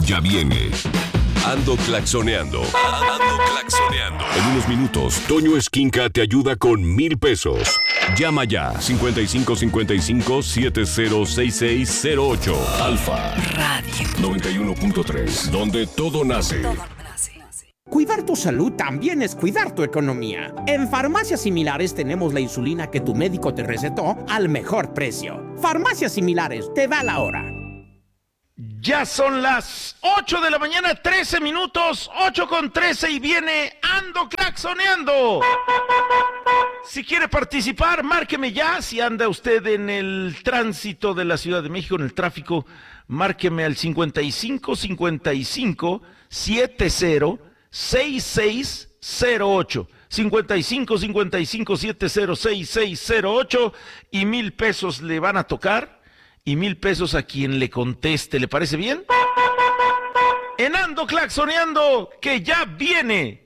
ya viene. Ando claxoneando. Ando claxoneando. En unos minutos, Toño Esquinca te ayuda con 1,000 pesos. Llama ya, 5555-706608. Alfa Radio 91.3, donde todo nace. Cuidar tu salud también es cuidar tu economía. En Farmacias Similares tenemos la insulina que tu médico te recetó al mejor precio. Farmacias Similares, te da la hora. Ya son las 8 de la mañana, 13 minutos, 8:13 y viene Ando Claxoneando. Si quiere participar, márqueme ya. Si anda usted en el tránsito de la Ciudad de México, en el tráfico, márqueme al 5555-706608. 5555-706608 y 1,000 pesos le van a tocar. Y 1,000 pesos a quien le conteste. ¿Le parece bien? En Ando Claxoneando, que ya viene.